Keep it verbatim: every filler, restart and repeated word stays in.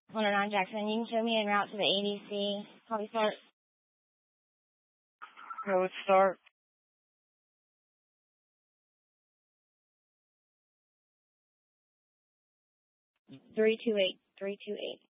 one oh nine Jackson, you can show me en route to the A D C. Copy start. Go with start. three two eight, three two eight.